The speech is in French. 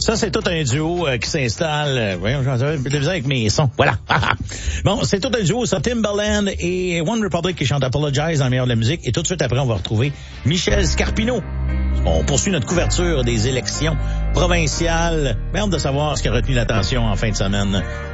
Ça, c'est tout un duo qui s'installe. Voyons, j'avais de la misère avec mes sons. Voilà. Bon, c'est tout un duo, ça. Timbaland et One Republic qui chantent Apologize dans le meilleur de la musique. Et tout de suite après, on va retrouver Michel Scarpino. On poursuit notre couverture des élections provinciales. Hâte de savoir ce qui a retenu l'attention en fin de semaine